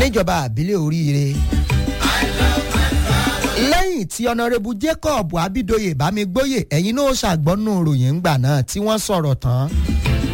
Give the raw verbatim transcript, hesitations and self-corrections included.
níjọba àbílẹ̀ oríire. lẹ́yìn tí ọ̀nàrẹ́bù Jacob Abidoye Bámigbóyè ẹ̀yin náà ṣàgbọ́nù ròyìn ńgbà náà tí wọ́n sọ̀rọ̀ tán.